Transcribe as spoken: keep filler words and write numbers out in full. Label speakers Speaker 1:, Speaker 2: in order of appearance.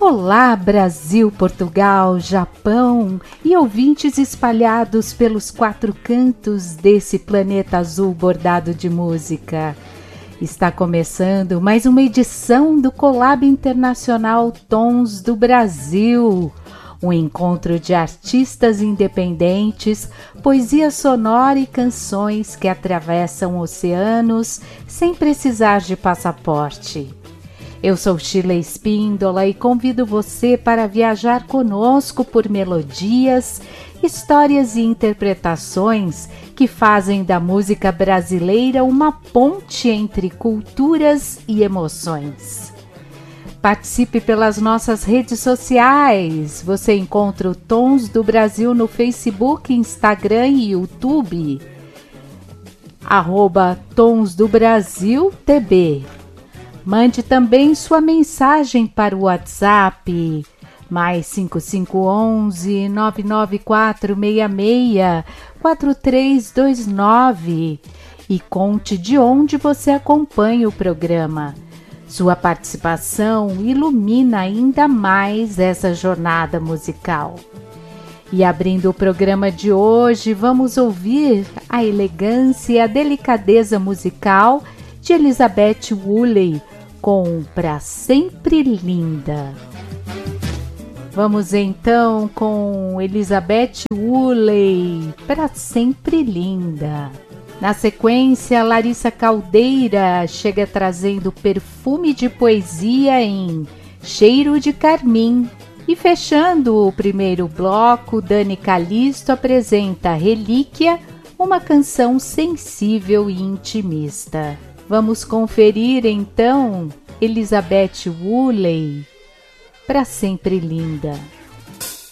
Speaker 1: Olá, Brasil, Portugal, Japão e ouvintes espalhados pelos quatro cantos desse planeta azul bordado de música. Está começando mais uma edição do Collab Internacional Tons do Brasil, um encontro de artistas independentes, poesia sonora e canções que atravessam oceanos sem precisar de passaporte. Eu sou Sheila Espíndola e convido você para viajar conosco por melodias, histórias e interpretações que fazem da música brasileira uma ponte entre culturas e emoções. Participe pelas nossas redes sociais. Você encontra o Tons do Brasil no Facebook, Instagram e YouTube. Arroba Tons do Brasil T B. Mande também sua mensagem para o WhatsApp, mais cinco cinco um um, nove nove quatro seis seis, quatro três dois nove e conte de onde você acompanha o programa. Sua participação ilumina ainda mais essa jornada musical. E abrindo o programa de hoje, vamos ouvir a elegância e a delicadeza musical de Elizabeth Woolley, com Pra Sempre Linda. Vamos então com Elizabeth Woolley, Pra Sempre Linda. Na sequência, Larissa Caldeira chega trazendo perfume de poesia em Cheiro de Carmim. E fechando o primeiro bloco, Dani Calisto apresenta Relíquia, uma canção sensível e intimista. Vamos conferir então Elizabeth Woolley, Pra Sempre Linda.